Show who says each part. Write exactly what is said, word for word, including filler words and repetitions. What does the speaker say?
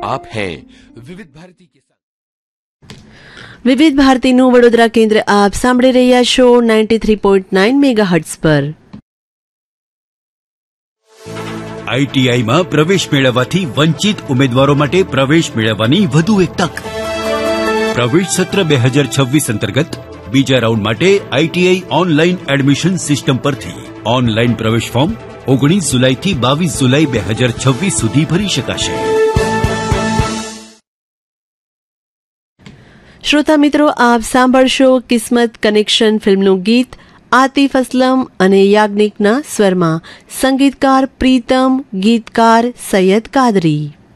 Speaker 1: आप हैं विविध भारती के साथ।
Speaker 2: વિવિધ ભારતીનું વડોદરા કેન્દ્ર આપ સાંભળી રહ્યા છો ninety three point nine megahertz પર.
Speaker 3: આઈટીઆઈમાં પ્રવેશ મેળવવાથી વંચિત ઉમેદવારો માટે પ્રવેશ મેળવવાની વધુ એક તક. પ્રવેશ સત્ર બે હજાર છવ્વીસ અંતર્ગત બીજા રાઉન્ડ માટે આઈટીઆઈ ઓનલાઈન એડમિશન સિસ્ટમ પરથી ઓનલાઈન પ્રવેશ ફોર્મ ઓગણીસ જુલાઈથી બાવીસ જુલાઈ બે હજાર છવ્વીસ સુધી ભરી શકાશે.
Speaker 2: શ્રોતા મિત્રો, આપ સાંભળશો કિસ્મત કનેક્શન ફિલ્મનું ગીત આતિફ અસલમ અને યાજ્ઞિકના સ્વરમાં, સંગીતકાર પ્રીતમ, ગીતકાર સૈયદ કાદરી.